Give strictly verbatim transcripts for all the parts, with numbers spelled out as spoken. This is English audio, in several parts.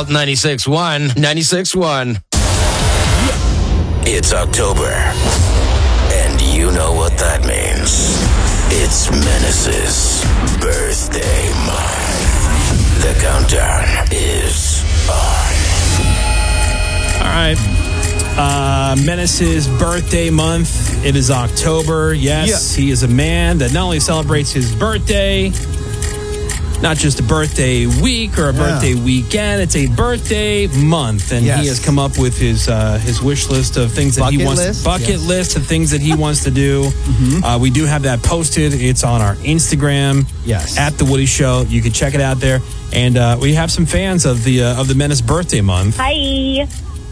Alt ninety-six point one, ninety-six point one. It's October, and you know what that means. It's Menace's birthday month. The countdown is on. All right. Uh, Menace's birthday month. It is October. Yes, yeah. He is a man that not only celebrates his birthday, not just a birthday week or a yeah. birthday weekend, it's a birthday month. And yes. he has come up with his uh, his wish list of things that bucket he wants list? to, bucket yes. list of things that he wants to do. Mm-hmm. Uh, we do have that posted. It's on our Instagram. Yes. At The Woody Show. You can check it out there. And uh, we have some fans of the uh, of the Menace birthday month. Hi.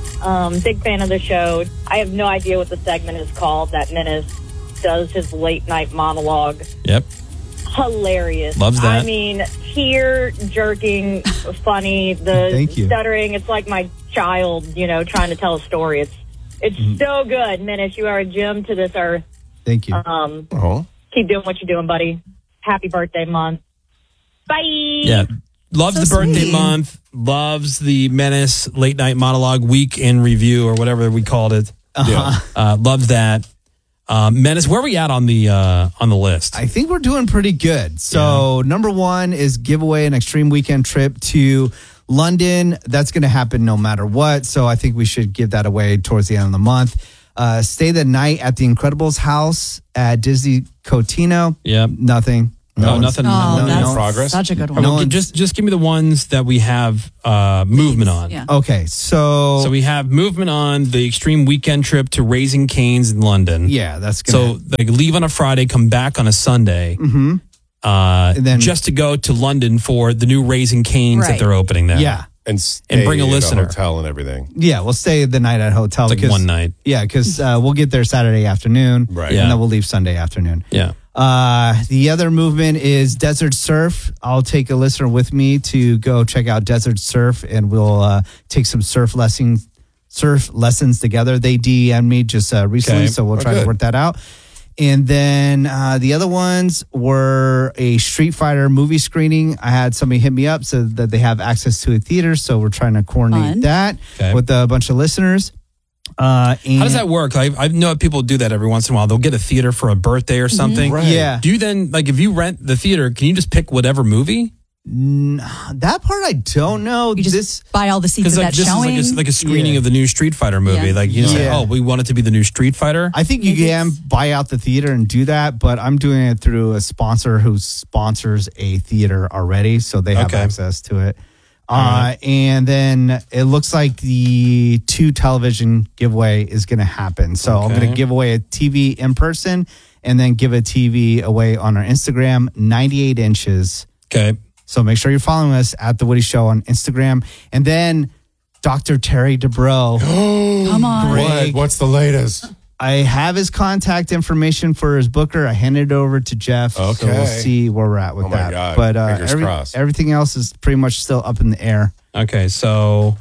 Um, big fan of the show. I have no idea what the segment is called that Menace does his late night monologue. Yep. Hilarious. Loves that. I mean, tear jerking, funny, the Thank you. stuttering. It's like my child, you know, trying to tell a story. It's it's mm-hmm. so good, Menace. You are a gem to this earth. Thank you. Um, oh. Keep doing what you're doing, buddy. Happy birthday month. Bye. Yeah. Loves so the birthday sweet. month. Loves the Menace late night monologue week in review or whatever we called it. Uh-huh. Uh, loves that. Uh, Menace, where are we at on the uh, on the list? I think we're doing pretty good. So yeah. number one is give away an extreme weekend trip to London. That's going to happen no matter what. So I think we should give that away towards the end of the month. Uh, stay the night at the Incredibles house at Disney Cotino. Yep. Nothing. No, no nothing. Oh, no, that's no progress. Such a good one. No, just just give me the ones that we have uh, movement on. Yeah. Okay, so so we have movement on the extreme weekend trip to Raising Cane's in London. Yeah, that's gonna so like leave on a Friday, come back on a Sunday, mm-hmm. uh, and then just to go to London for the new Raising Cane's right. that they're opening there. Yeah. And, and bring a listener. At a hotel and everything. Yeah, we'll stay the night at a hotel. It's like because, one night. Yeah, because uh, we'll get there Saturday afternoon. Right. Yeah. And then we'll leave Sunday afternoon. Yeah. Uh, the other movement is Desert Surf. I'll take a listener with me to go check out Desert Surf, and we'll uh, take some surf lessons, surf lessons together. They D M'd me just uh, recently, okay. so we'll oh, try good. to work that out. And then uh, the other ones were a Street Fighter movie screening. I had somebody hit me up so that they have access to a theater, so we're trying to coordinate Fun. that okay. with a bunch of listeners. Uh, and How does that work? I, I know people do that every once in a while. They'll get a theater for a birthday or something. Right. Yeah. Do you then, like, if you rent the theater, can you just pick whatever movie? N- that part I don't know. You just this buy all the seats Because of like, that this showing. is like a, like a screening Yeah. of the new Street Fighter movie. Yeah. Like, you know, Yeah. oh, we want it to be the new Street Fighter. I think you Maybe can it's- buy out the theater and do that, but I'm doing it through a sponsor who sponsors a theater already, so they have Okay. access to it. Uh, right. And then it looks like the two television giveaway is going to happen. So I'm Okay. going to give away a T V in person and then give a T V away on our Instagram, ninety-eight inches. Okay. So make sure you're following us at The Woody Show on Instagram. And then Doctor Terry Dubrow. Come on. Greg. What? What's the latest? I have his contact information for his booker. I handed it over to Jeff. So Okay. we'll see where we're at with Oh, my that. God. But uh, Fingers every- crossed. everything else is pretty much still up in the air. Okay. So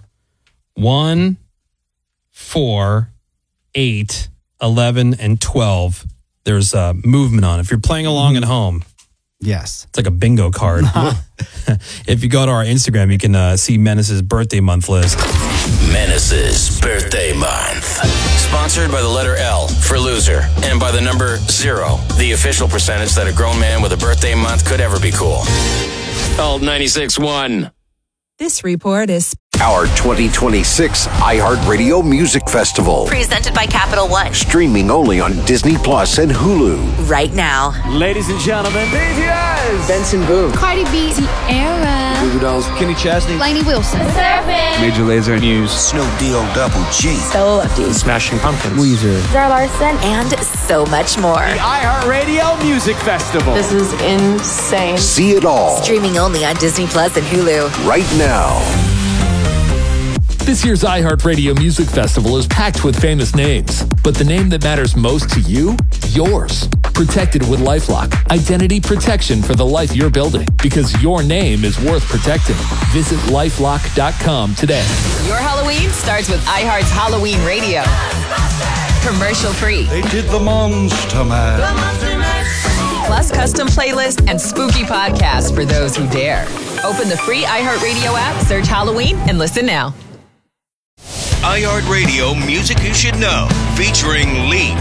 one, four, eight, eleven, and twelve. There's uh, movement on. If you're playing along at home, Yes. it's like a bingo card. If you go to our Instagram, you can uh, see Menace's birthday month list. Menace's birthday month. Sponsored by the letter L for loser and by the number zero, the official percentage that a grown man with a birthday month could ever be cool. Alt ninety-six point one. This report is Our twenty twenty-six iHeartRadio Music Festival. Presented by Capital One. Streaming only on Disney Plus and Hulu. Right now. Ladies and gentlemen, B T S. Benson Boone. Cardi B. Tiara. Goo Goo Dolls. Kenny Chesney. Lainey Wilson. Surfing. Major Lazer News. Snoop D-O Double G. Stella Lefty. Smashing Pumpkins. Weezer. Zara Larson. And so much more. The iHeartRadio Music Festival. This is insane. See it all. Streaming only on Disney Plus and Hulu. Right now. This year's iHeartRadio Music Festival is packed with famous names, but the name that matters most to you? Yours. Protected with LifeLock. Identity protection for the life you're building, because your name is worth protecting. Visit lifelock dot com today. Your Halloween starts with iHeart's Halloween Radio. Commercial free. They did the Monster Mash. Plus custom playlist and spooky podcasts for those who dare. Open the free iHeartRadio app, search Halloween, and listen now. iHeartRadio Music You Should Know, featuring Lee